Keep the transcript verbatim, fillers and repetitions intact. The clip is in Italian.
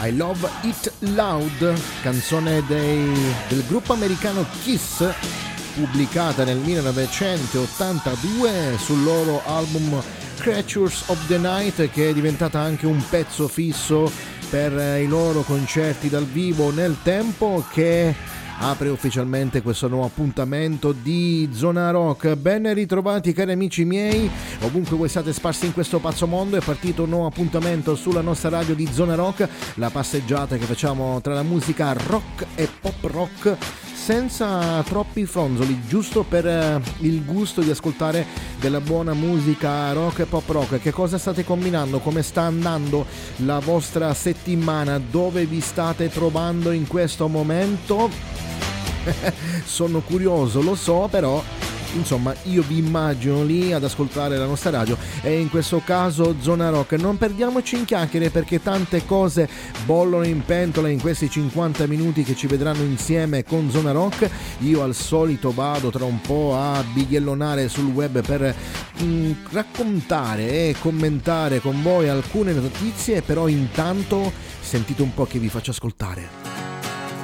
I Love It Loud, canzone dei, del gruppo americano Kiss, pubblicata nel millenovecentottantadue sul loro album Creatures of the Night, che è diventata anche un pezzo fisso per i loro concerti dal vivo nel tempo, che apre ufficialmente questo nuovo appuntamento di Zona Rock. Ben ritrovati cari amici miei, ovunque voi siate sparsi in questo pazzo mondo. È partito un nuovo appuntamento sulla nostra radio di Zona Rock, la passeggiata che facciamo tra la musica rock e pop rock, senza troppi fronzoli, giusto per il gusto di ascoltare della buona musica rock e pop rock. Che cosa state combinando? Come sta andando la vostra settimana? Dove vi state trovando in questo momento? Sono curioso, lo so, però insomma io vi immagino lì ad ascoltare la nostra radio, e in questo caso Zona Rock. Non perdiamoci in chiacchiere, perché tante cose bollono in pentola in questi cinquanta minuti che ci vedranno insieme con Zona Rock. Io al solito vado tra un po' a bighellonare sul web per mh, raccontare e commentare con voi alcune notizie, però intanto sentite un po' che vi faccio ascoltare.